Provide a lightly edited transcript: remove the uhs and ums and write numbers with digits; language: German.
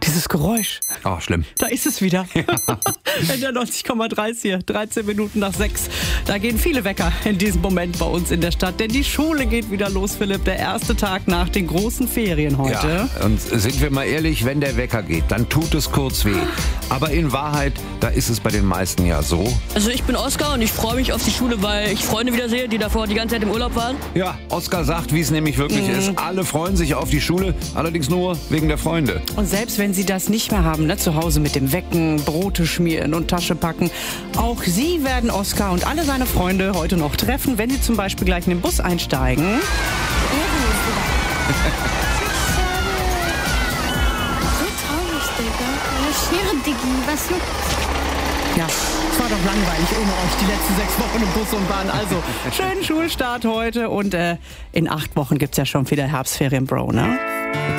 Dieses Geräusch. Oh, schlimm. Da ist es wieder. In der 90,3 hier, 13 Minuten nach 6. Da gehen viele Wecker in diesem Moment bei uns in der Stadt. Denn die Schule geht wieder los, Philipp. Der erste Tag nach den großen Ferien heute. Ja, und sind wir mal ehrlich, wenn der Wecker geht, dann tut es kurz weh. Aber in Wahrheit, da ist es bei den meisten ja so. Also ich bin Oskar und ich freue mich auf die Schule, weil ich Freunde wieder sehe, die davor die ganze Zeit im Urlaub waren. Ja, Oskar sagt, wie es nämlich wirklich ist. Alle freuen sich auf die Schule, allerdings nur wegen der Freunde. Und selbst wenn sie das nicht mehr haben, ne, zu Hause mit dem Wecken, Brote schmieren und Tasche packen, auch sie werden Oskar und alle seine Freunde heute noch treffen, wenn sie zum Beispiel gleich in den Bus einsteigen. Was juckt? Ja, es war doch langweilig ohne euch die letzten 6 Wochen im Bus und Bahn. Also, schönen Schulstart heute und in 8 Wochen gibt's ja schon wieder Herbstferien, Bro, ne?